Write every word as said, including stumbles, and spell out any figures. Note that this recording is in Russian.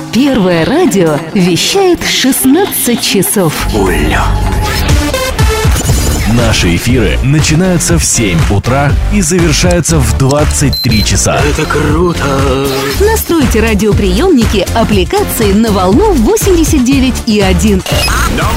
Первое радио вещает шестнадцать часов. Уля. Наши эфиры начинаются в семь утра и завершаются в двадцать три часа. Это круто! Настройте радиоприемники аппликации на волну восемьдесят девять и один.